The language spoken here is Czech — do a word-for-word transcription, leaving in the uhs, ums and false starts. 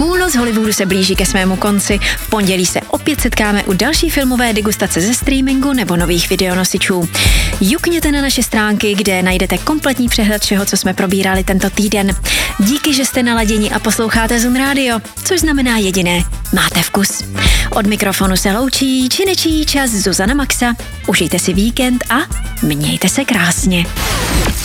Půlnoc Hollywoodu se blíží ke svému konci. V pondělí se opět setkáme u další filmové degustace ze streamingu nebo nových videonosičů. Jukněte na naše stránky, kde najdete kompletní přehled všeho, co jsme probírali tento týden. Díky, že jste naladěni a posloucháte Zun Radio, což znamená jediné, máte vkus. Od mikrofonu se loučí činečí čas Zuzana Maxa. Užijte si víkend a mějte se krásně.